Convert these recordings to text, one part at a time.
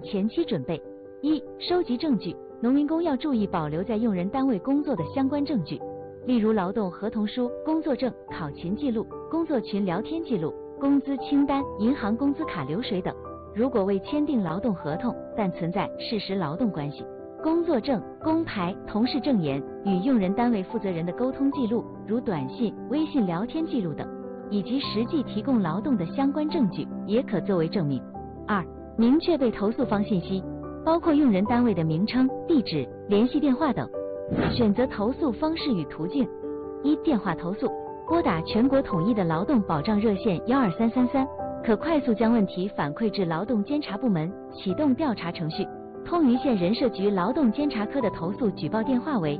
前期准备。一、收集证据。农民工要注意保留在用人单位工作的相关证据，例如劳动合同书、工作证、考勤记录、工作群聊天记录、工资清单、银行工资卡流水等。如果未签订劳动合同，但存在事实劳动关系，工作证、工牌、同事证言、与用人单位负责人的沟通记录，如短信、微信聊天记录等，以及实际提供劳动的相关证据，也可作为证明。二、明确被投诉方信息，包括用人单位的名称、地址、联系电话等。选择投诉方式与途径。一、电话投诉，拨打全国统一的劳动保障热线12333，可快速将问题反馈至劳动监察部门，启动调查程序。通榆县人社局劳动监察科的投诉举报电话为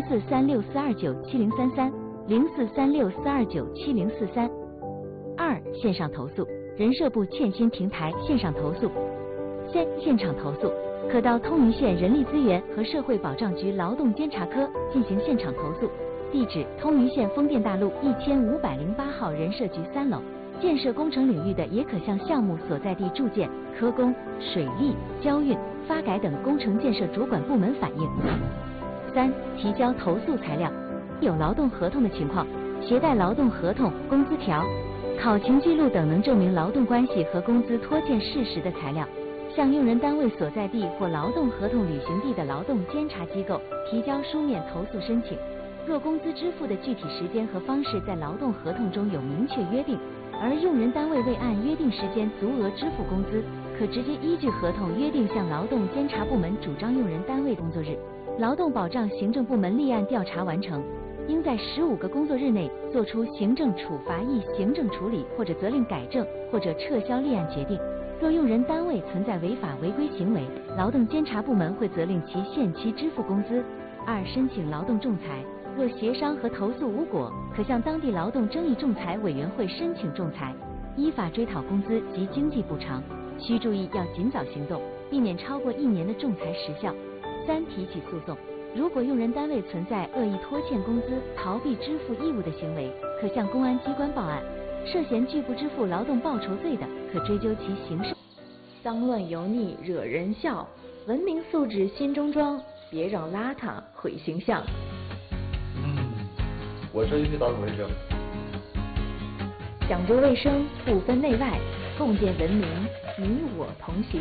0436429733 0436429743。二、线上投诉，人社部欠薪平台线上投诉。三、现场投诉，可到通榆县人力资源和社会保障局劳动监察科进行现场投诉，地址通榆县丰店大路1508号人社局3楼。建设工程领域的也可向项目所在地住建、科工、水利、交运、发改等工程建设主管部门反映。三、提交投诉材料，有劳动合同的情况，携带劳动合同、工资条、考勤记录等能证明劳动关系和工资拖欠事实的材料，向用人单位所在地或劳动合同履行地的劳动监察机构提交书面投诉申请。若工资支付的具体时间和方式在劳动合同中有明确约定，而用人单位未按约定时间足额支付工资，可直接依据合同约定向劳动监察部门主张用人单位工作日。劳动保障行政部门立案调查完成，应在15个工作日内作出行政处罚役行政处理或者责令改正或者撤销立案决定。若用人单位存在违法违规行为，劳动监察部门会责令其限期支付工资。二、申请劳动仲裁，若协商和投诉无果，可向当地劳动争议仲裁委员会申请仲裁，依法追讨工资及经济补偿。需注意要尽早行动，避免超过1年的仲裁时效。三、提起诉讼，如果用人单位存在恶意拖欠工资、逃避支付义务的行为，可向公安机关报案。涉嫌拒不支付劳动报酬罪的，可追究其刑事。 脏乱油腻惹人笑，文明素质心中装，别让邋遢毁形象。 我这就去打扫卫生。 讲究卫生，不分内外，共建文明，你我同行。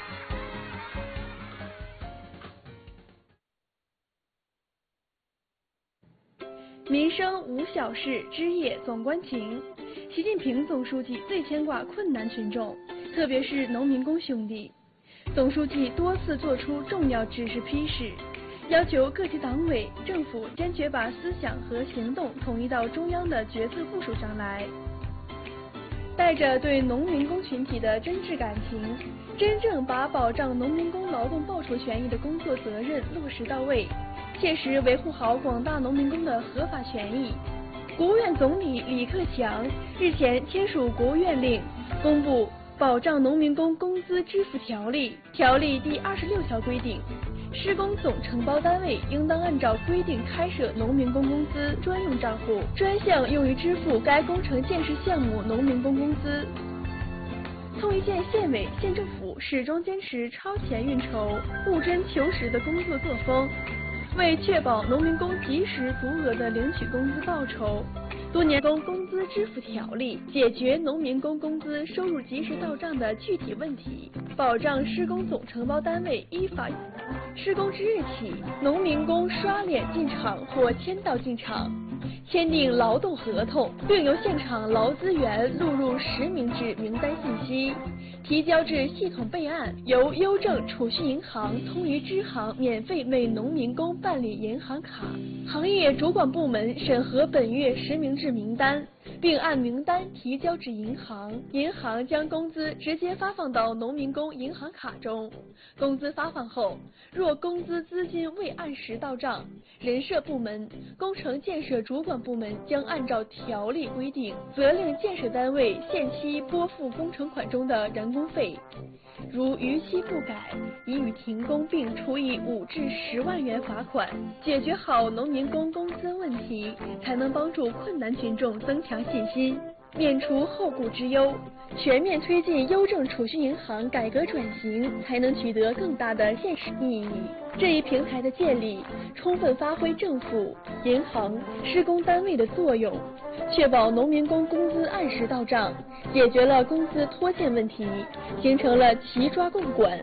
民生无小事，枝叶总关情。习近平总书记最牵挂困难群众，特别是农民工兄弟。总书记多次作出重要指示批示，要求各级党委政府坚决把思想和行动统一到中央的决策部署上来，带着对农民工群体的真挚感情，真正把保障农民工劳动报酬权益的工作责任落实到位，切实维护好广大农民工的合法权益。国务院总理李克强日前签署国务院令，公布《保障农民工工资支付条例》。条例第26条规定，施工总承包单位应当按照规定开设农民工工资专用账户，专项用于支付该工程建设项目农民工工资。通榆县县委、县政府始终坚持超前运筹、务真求实的工作作风，为确保农民工及时足额的领取工资报酬，多年工资支付条例解决农民工工资收入及时到账的具体问题，保障施工总承包单位依法施工之日起，农民工刷脸进场或签到进场，签订劳动合同，并由现场劳资员录入实名制名单信息，提交至系统备案，由邮政储蓄银行通榆支行免费为农民工办理银行卡。行业主管部门审核本月实名制名单，并按名单提交至银行，银行将工资直接发放到农民工银行卡中。工资发放后，若工资资金未按时到账，人社部门、工程建设主管部门将按照条例规定，责令建设单位限期拨付工程款中的人工费。如逾期不改，已予停工并处以5至10万元罚款。解决好农民工工资问题，才能帮助困难群众增强信心。 免除后顾之忧，全面推进邮政储蓄银行改革转型，才能取得更大的现实意义。这一平台的建立，充分发挥政府、银行、施工单位的作用，确保农民工工资按时到账，解决了工资拖欠问题，形成了齐抓共管、